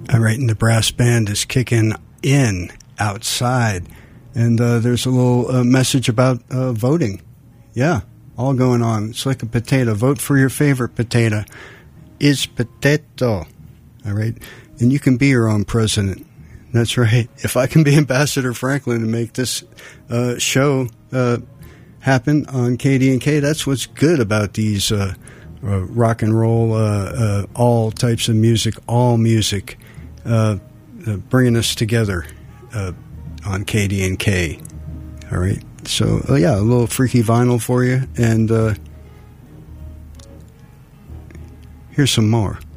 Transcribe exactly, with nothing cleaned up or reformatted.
All right, and the brass band is kicking in outside. And uh, there's a little uh, message about uh, voting. Yeah, all going on. It's like a potato. Vote for your favorite potato. Is potato. All right? And you can be your own president. That's right. If I can be Ambassador Franklin and make this uh, show uh, happen on K D and K, that's what's good about these uh, uh, rock and roll, uh, uh, all types of music, all music, uh, uh, bringing us together uh, on K D and K. All right. So, uh, yeah, a little freaky vinyl for you. And uh, here's some more.